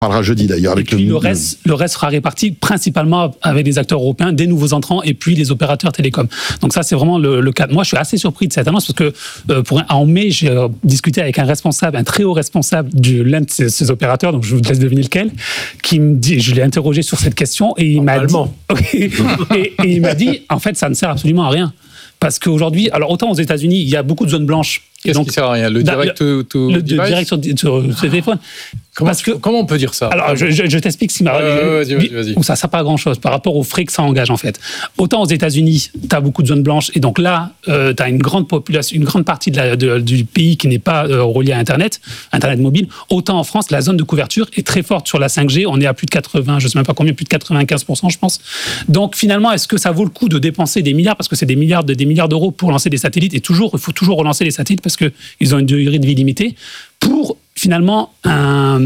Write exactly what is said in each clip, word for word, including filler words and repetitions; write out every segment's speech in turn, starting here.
On parlera jeudi d'ailleurs. Avec et puis le, le, reste, le reste sera réparti principalement avec des acteurs européens, des nouveaux entrants et puis les opérateurs télécoms. Donc ça, c'est vraiment le, le cas. Moi, je suis assez surpris de cette annonce parce que euh, pour, en mai, j'ai euh, discuté avec un responsable, un très haut responsable de l'un de ces, ces opérateurs, donc je vous laisse deviner lequel, qui me dit, je l'ai interrogé sur cette question et il m'a dit, et, et il m'a dit, en fait, ça ne sert absolument à rien. Parce qu'aujourd'hui, alors autant aux États-Unis, il y a beaucoup de zones blanches. Qu'est-ce donc, qui sert à rien ? Le direct to, to le device ? direct sur, sur, sur téléphone. Comment, Parce que, comment on peut dire ça ? Alors, je, je, je t'explique ce qui m'a... Euh, vas-y, vas-y, vas-y. Où ça ne sert pas à grand-chose par rapport aux frais que ça engage, en fait. Autant aux États-Unis, tu as beaucoup de zones blanches, et donc là, euh, tu as une grande population, une grande partie de la, de, du pays qui n'est pas euh, reliée à Internet, Internet mobile. Autant en France, la zone de couverture est très forte sur la cinq G. On est à plus de quatre-vingts, je ne sais même pas combien, plus de quatre-vingt-quinze pour cent, je pense. Donc, finalement, est-ce que ça vaut le coup de dépenser des milliards, parce que c'est des milliards, de, des milliards d'euros pour lancer des satellites, et toujours, il faut toujours relancer les satellites parce qu'ils ont une durée de vie limitée, pour finalement un,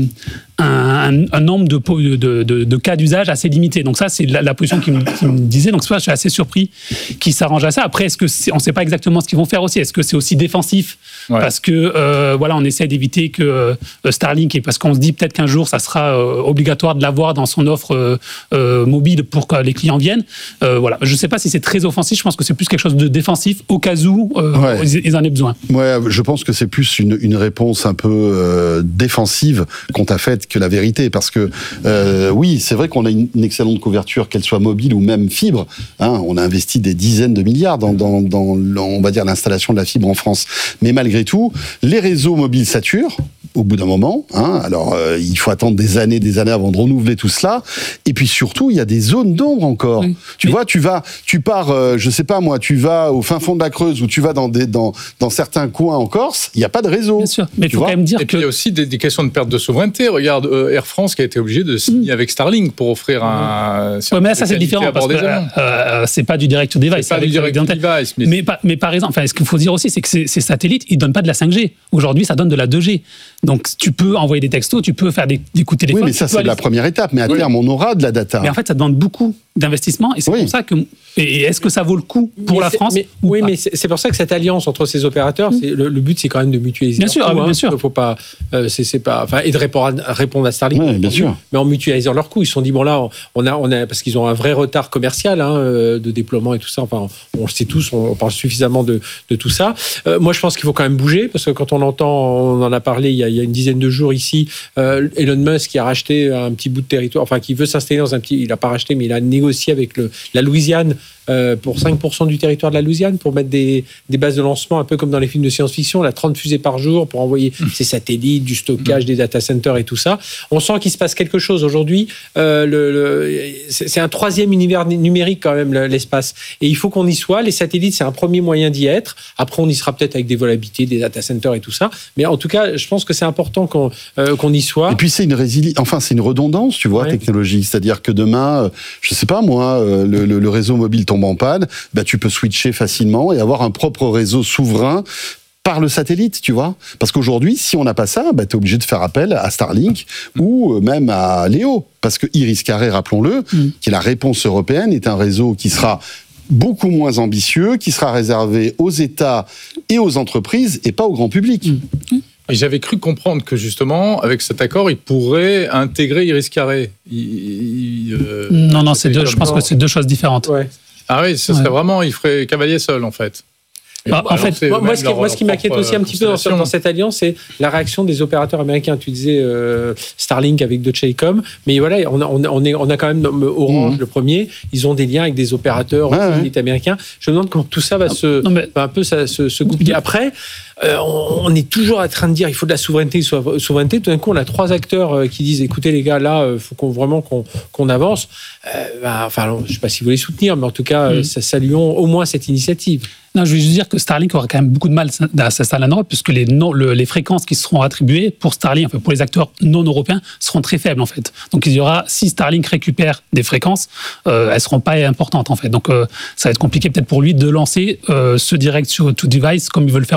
un, un nombre de, de, de, de cas d'usage assez limité. Donc ça, c'est la, la position qu'il me, qu'il me disait. Donc ça, je suis assez surpris qu'ils s'arrangent à ça. Après, est-ce que c'est, on ne sait pas exactement ce qu'ils vont faire aussi. Est-ce que c'est aussi défensif ? Ouais. Parce que euh, voilà, on essaie d'éviter que euh, Starlink, et parce qu'on se dit peut-être qu'un jour, ça sera euh, obligatoire de l'avoir dans son offre euh, euh, mobile pour que les clients viennent. Euh, voilà. Je ne sais pas si c'est très offensif. Je pense que c'est plus quelque chose de défensif au cas où euh, ouais. ils, ils en aient besoin. Ouais, je pense que c'est plus une, une réponse un peu euh, défensive qu'on t'a faite que la vérité, parce que euh, oui, c'est vrai qu'on a une, une excellente couverture, qu'elle soit mobile ou même fibre. Hein, on a investi des dizaines de milliards dans, dans, dans, on va dire, l'installation de la fibre en France. Mais malgré tout, les réseaux mobiles saturent au bout d'un moment. Hein, alors, euh, il faut attendre des années, des années avant de renouveler tout cela. Et puis surtout, il y a des zones d'ombre encore. Oui. Tu Mais... vois, tu vas, tu pars, euh, je sais pas moi, tu vas au fin fond de la Creuse ou tu vas dans des, dans, dans certains coins en Corse. Il n'y a pas de réseau. Bien sûr. Mais il faut quand même dire et que puis il y a aussi des, des questions de perte de souveraineté. Regarde euh, Air France qui a été obligé de signer mmh. avec Starlink pour offrir un. Ouais, mais là, ça c'est différent parce que euh, euh, c'est pas du direct to device. C'est pas du direct to device. Mais, mais, par, mais par exemple, enfin, ce qu'il faut dire aussi, c'est que ces, ces satellites, ils donnent pas de la cinq G. Aujourd'hui, ça donne de la deux G. Donc, tu peux envoyer des textos, tu peux faire des, des coups de téléphone. Oui, mais ça, c'est aller... la première étape. Mais à oui. terme, on aura de la data. Mais en fait, ça demande beaucoup d'investissement. Et c'est oui. pour ça que. Et est-ce que ça vaut le coup pour mais la France mais, Oui, pas mais c'est, c'est pour ça que cette alliance entre ces opérateurs, mmh. c'est, le, le but, c'est quand même de mutualiser. Bien sûr, coûts, ah, hein. bien sûr. Il faut pas. Euh, c'est, c'est pas. Enfin, et de répondre à, répondre à Starlink. Oui, bien sûr. Mais en mutualisant leurs coûts, ils se sont dit bon là, on a, on a, parce qu'ils ont un vrai retard commercial hein, de déploiement et tout ça. Enfin, on, on le sait tous, on, on parle suffisamment de, de tout ça. Euh, moi, je pense qu'il faut quand même bouger parce que quand on entend, on en a parlé il y a, il y a une dizaine de jours ici, euh, Elon Musk qui a racheté un petit bout de territoire, enfin qui veut s'installer dans un petit, il a pas racheté, mais il a négocié avec le, la Louisiane. Euh, pour cinq pour cent du territoire de la Louisiane, pour mettre des, des bases de lancement, un peu comme dans les films de science-fiction, là, trente fusées par jour pour envoyer mmh. ces satellites, du stockage, mmh. des data centers et tout ça. On sent qu'il se passe quelque chose aujourd'hui. Euh, le, le, c'est, c'est un troisième univers numérique quand même, l'espace. Et il faut qu'on y soit. Les satellites, c'est un premier moyen d'y être. Après, on y sera peut-être avec des vols habités, des data centers et tout ça. Mais en tout cas, je pense que c'est important qu'on, euh, qu'on y soit. Et puis, c'est une résili... enfin, c'est une redondance, tu vois, ouais. technologique. C'est-à-dire que demain, je sais pas moi, le, le, le réseau mobile tombe en panne, bah, tu peux switcher facilement et avoir un propre réseau souverain par le satellite, tu vois. Parce qu'aujourd'hui, si on n'a pas ça, bah, tu es obligé de faire appel à Starlink mmh. ou même à Léo. Parce que IRIS-Carré, rappelons-le, mmh. qui est la réponse européenne, est un réseau qui sera beaucoup moins ambitieux, qui sera réservé aux États et aux entreprises et pas au grand public. Mmh. Et j'avais cru comprendre que justement, avec cet accord, il pourrait intégrer IRIS-Carré. Il, il, euh, non, non, c'est deux, je pense que c'est deux choses différentes. Ouais. Ah oui, ce serait ouais. vraiment, il ferait cavalier seul, en fait. Bah, en fait, moi, moi, ce qui, moi, ce qui m'inquiète aussi un petit peu dans, dans cette alliance, c'est la réaction des opérateurs américains. Tu disais euh, Starlink avec Deutsche Telekom, mais voilà, on a, on a, on a quand même Orange, mmh. le premier. Ils ont des liens avec des opérateurs ouais, ouais. américains. Je me demande comment tout ça va non, se, non, mais... va un peu ça, se, se goupiller. Après, euh, on, on est toujours en train de dire il faut de la souveraineté, souveraineté. Tout d'un coup, on a trois acteurs qui disent écoutez les gars, là, il faut qu'on, vraiment qu'on, qu'on avance. Euh, bah, enfin, je ne sais pas si vous les soutenir, mais en tout cas, mmh. ça, saluons au moins cette initiative. Non, je veux juste dire que Starlink aura quand même beaucoup de mal à s'installer en Europe, puisque les, non, le, les fréquences qui seront attribuées pour Starlink, enfin pour les acteurs non européens, seront très faibles en fait. Donc il y aura, si Starlink récupère des fréquences, euh, elles seront pas importantes en fait. Donc euh, ça va être compliqué peut-être pour lui de lancer euh, ce direct to device comme ils veulent faire aux États-Unis.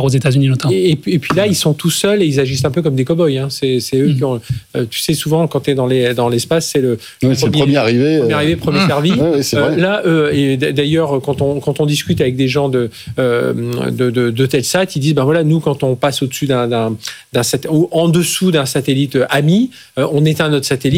États-Unis notamment. Et, et, puis, et puis là, ils sont tout seuls et ils agissent un peu comme des cow-boys. Hein. C'est, c'est eux mmh. qui ont. Euh, tu sais, souvent, quand tu es dans, les, dans l'espace, c'est le, oui, c'est premier, le premier arrivé. Premier arrivé, premier mmh. servi. Ouais, ouais, c'est vrai. Euh, là, euh, et d'ailleurs, quand on, quand on discute avec des gens de, euh, de, de, de Telsat, ils disent ben voilà, nous, quand on passe au-dessus d'un, d'un, d'un sat- ou en dessous d'un satellite ami, euh, on éteint notre satellite.